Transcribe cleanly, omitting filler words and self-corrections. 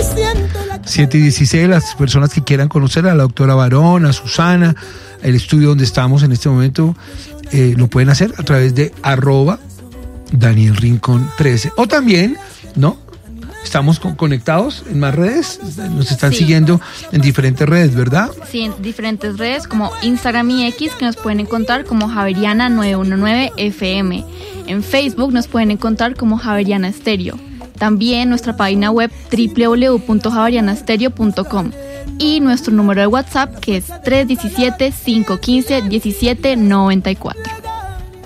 7:16, las personas que quieran conocer a la doctora Barón, a Susana, el estudio donde estamos en este momento, lo pueden hacer a través de @Daniel Rincón 13. O también, ¿no? Estamos conectados en más redes, nos están siguiendo en diferentes redes, ¿verdad? Sí, en diferentes redes como Instagram y X, que nos pueden encontrar como Javeriana 919 FM. En Facebook nos pueden encontrar como Javeriana Estéreo. También nuestra página web www.javerianastereo.com y nuestro número de WhatsApp que es 317-515-1794.